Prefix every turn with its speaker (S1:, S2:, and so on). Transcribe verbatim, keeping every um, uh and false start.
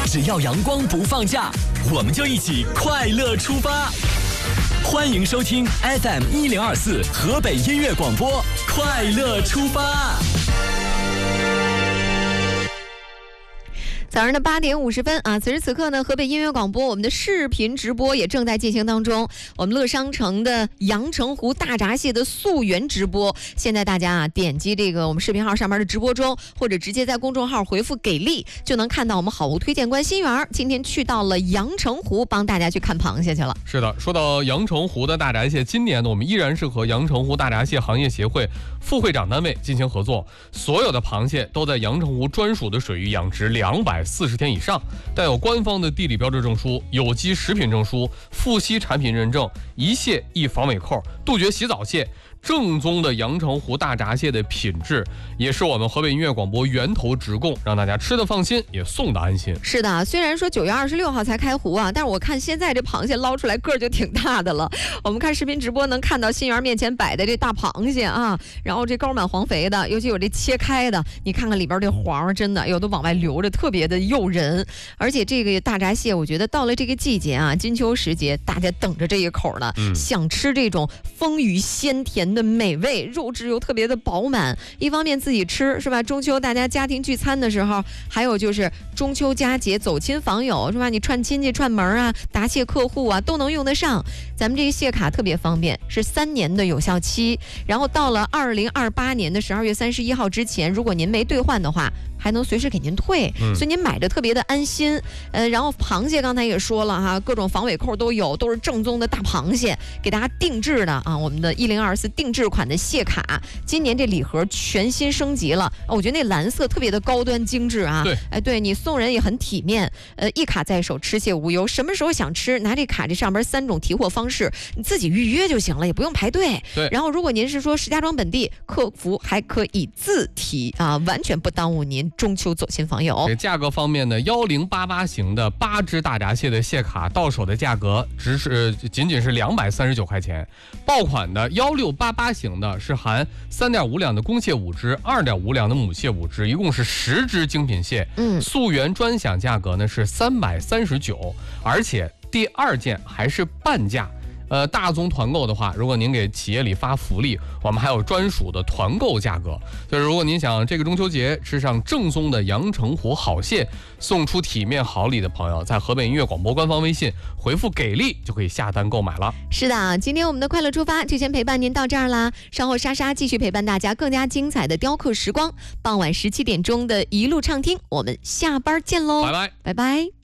S1: 只要阳光不放假，我们就一起快乐出发。欢迎收听 F M 一零二四河北音乐广播，快乐出发。
S2: 早上的八点五十分啊，此时此刻呢，河北音乐广播我们的视频直播也正在进行当中。我们乐商城的阳澄湖大闸蟹的溯源直播，现在大家啊点击这个我们视频号上面的直播中，或者直接在公众号回复给力，就能看到我们好物推荐官新源今天去到了阳澄湖，帮大家去看螃蟹去了。
S3: 是的，说到阳澄湖的大闸蟹，今年呢我们依然是和阳澄湖大闸蟹行业协会副会长单位进行合作，所有的螃蟹都在阳澄湖专属的水域养殖两百四十天以上，带有官方的地理标志证书、有机食品证书、富硒产品认证，一蟹一防伪扣，杜绝洗澡蟹。正宗的阳澄湖大闸蟹的品质，也是我们河北音乐广播源头直供，让大家吃的放心，也送的安心。
S2: 是的，虽然说九月二十六号才开湖啊，但是我看现在这螃蟹捞出来个儿就挺大的了。我们看视频直播能看到新源面前摆的这大螃蟹啊，然后这膏满黄肥的，尤其有这切开的，你看看里边这黄，真的有的往外流着，特别的诱人。而且这个大闸蟹，我觉得到了这个季节啊，金秋时节，大家等着这一口呢，嗯、想吃这种丰腴鲜甜的美味，肉质又特别的饱满。一方面自己吃是吧？中秋大家家庭聚餐的时候，还有就是中秋佳节走亲访友是吧？你串亲戚串门啊，答谢客户啊，都能用得上。咱们这个蟹卡特别方便，是三年的有效期，然后到了二零二八年的十二月三十一号之前，如果您没兑换的话，还能随时给您退，嗯、所以您买着特别的安心。呃，然后螃蟹刚才也说了哈，各种防伪扣都有，都是正宗的大螃蟹，给大家定制的啊，我们的一零二四定制款的蟹卡，今年这礼盒全新升级了，我觉得那蓝色特别的高端精致啊。
S3: 对，
S2: 哎，对你送人也很体面。呃，一卡在手，吃蟹无忧，什么时候想吃，拿这卡这上边三种提货方式，你自己预约就行了，也不用排队。
S3: 对，
S2: 然后如果您是说石家庄本地，客服还可以自提啊，完全不耽误您中秋走亲访友。
S3: 这价格方面呢，幺零八八型的八只大闸蟹的蟹卡到手的价格只是仅仅是两百三十九块钱，爆款的幺六八八型的是含三点五两的公蟹五只，二点五两的母蟹五只，一共是十只精品蟹。嗯，溯源专享价格呢是三百三十九，而且第二件还是半价。呃，大宗团购的话，如果您给企业里发福利，我们还有专属的团购价格。就是如果您想这个中秋节吃上正宗的阳澄湖好蟹，送出体面好礼的朋友，在河北音乐广播官方微信回复给力就可以下单购买了。
S2: 是的，今天我们的快乐出发就先陪伴您到这儿啦，稍后莎莎继续陪伴大家更加精彩的雕刻时光，傍晚十七点钟的一路畅听，我们下班见喽，
S3: 拜拜，
S2: 拜拜。